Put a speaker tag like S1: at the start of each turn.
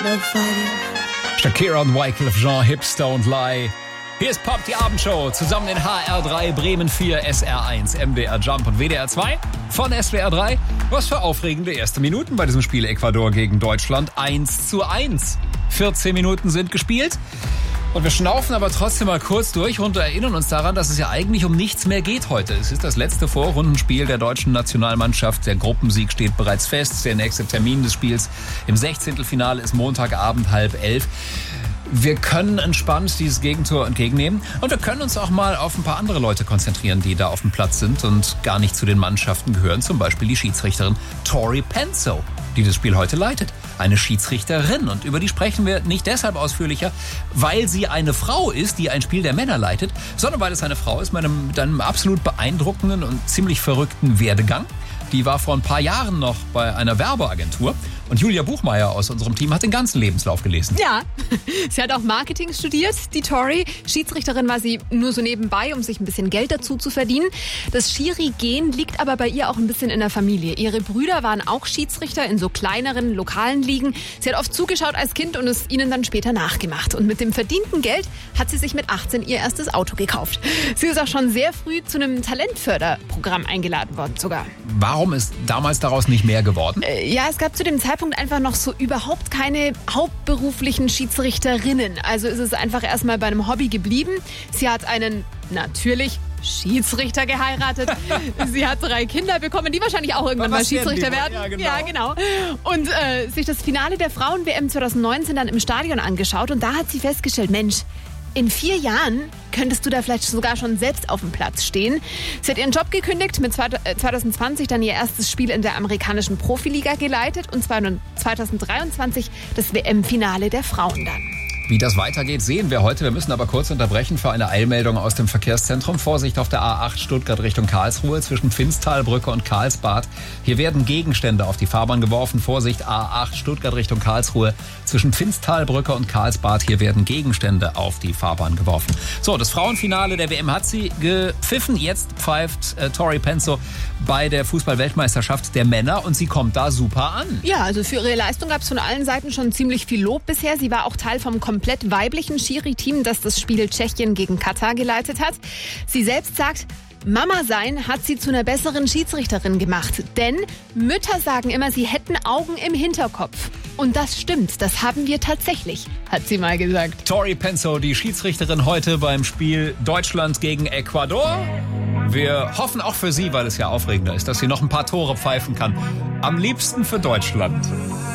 S1: no fighting.
S2: Shakira und Wyclef Jean, Hips Don't Lie. Hier ist Pop, die Abendshow, zusammen in HR3, Bremen 4, SR1, MDR Jump und WDR 2 von SWR 3. Was für aufregende erste Minuten bei diesem Spiel Ecuador gegen Deutschland. 1:1. 14 Minuten sind gespielt. Und wir schnaufen aber trotzdem mal kurz durch und erinnern uns daran, dass es ja eigentlich um nichts mehr geht heute. Es ist das letzte Vorrundenspiel der deutschen Nationalmannschaft. Der Gruppensieg steht bereits fest. Der nächste Termin des Spiels im 16. Finale ist Montagabend 10:30. Wir können entspannt dieses Gegentor entgegennehmen und wir können uns auch mal auf ein paar andere Leute konzentrieren, die da auf dem Platz sind und gar nicht zu den Mannschaften gehören. Zum Beispiel die Schiedsrichterin Tori Penso, die das Spiel heute leitet. Eine Schiedsrichterin. Und über die sprechen wir nicht deshalb ausführlicher, weil sie eine Frau ist, die ein Spiel der Männer leitet, sondern weil es eine Frau ist mit einem absolut beeindruckenden und ziemlich verrückten Werdegang. Die war vor ein paar Jahren noch bei einer Werbeagentur. Und Julia Buchmeier aus unserem Team hat den ganzen Lebenslauf gelesen.
S3: Ja, sie hat auch Marketing studiert, die Tori. Schiedsrichterin war sie nur so nebenbei, um sich ein bisschen Geld dazu zu verdienen. Das Schiri-Gen liegt aber bei ihr auch ein bisschen in der Familie. Ihre Brüder waren auch Schiedsrichter in so kleineren, lokalen Ligen. Sie hat oft zugeschaut als Kind und es ihnen dann später nachgemacht. Und mit dem verdienten Geld hat sie sich mit 18 ihr erstes Auto gekauft. Sie ist auch schon sehr früh zu einem Talentförderprogramm eingeladen worden sogar.
S2: Warum ist damals daraus nicht mehr geworden?
S3: Ja, es gab zu dem Zeitpunkt einfach noch so überhaupt keine hauptberuflichen Schiedsrichterinnen. Also ist es einfach erstmal bei einem Hobby geblieben. Sie hat einen, natürlich, Schiedsrichter geheiratet. Sie hat 3 Kinder bekommen, die wahrscheinlich auch irgendwann mal Schiedsrichter werden. Ja, genau. Und sich das Finale der Frauen-WM 2019 dann im Stadion angeschaut. Und da hat sie festgestellt, Mensch, in 4 Jahren könntest du da vielleicht sogar schon selbst auf dem Platz stehen. Sie hat ihren Job gekündigt, mit 2020 dann ihr erstes Spiel in der amerikanischen Profiliga geleitet und 2023 das WM-Finale der Frauen dann.
S2: Wie das weitergeht, sehen wir heute. Wir müssen aber kurz unterbrechen für eine Eilmeldung aus dem Verkehrszentrum. Vorsicht auf der A8 Stuttgart Richtung Karlsruhe zwischen Finsttalbrücke und Karlsbad. Hier werden Gegenstände auf die Fahrbahn geworfen. Vorsicht A8 Stuttgart Richtung Karlsruhe zwischen Finsttalbrücke und Karlsbad. Hier werden Gegenstände auf die Fahrbahn geworfen. So, das Frauenfinale der WM hat sie gepfiffen. Jetzt pfeift Tori Penso bei der Fußball-Weltmeisterschaft der Männer und sie kommt da super an.
S3: Ja, also für ihre Leistung gab es von allen Seiten schon ziemlich viel Lob bisher. Sie war auch Teil vom komplett weiblichen Schiri-Team, das das Spiel Tschechien gegen Katar geleitet hat. Sie selbst sagt, Mama sein hat sie zu einer besseren Schiedsrichterin gemacht. Denn Mütter sagen immer, sie hätten Augen im Hinterkopf. Und das stimmt, das haben wir tatsächlich, hat sie mal gesagt.
S2: Tori Penso, die Schiedsrichterin heute beim Spiel Deutschland gegen Ecuador. Wir hoffen auch für sie, weil es ja aufregender ist, dass sie noch ein paar Tore pfeifen kann. Am liebsten für Deutschland.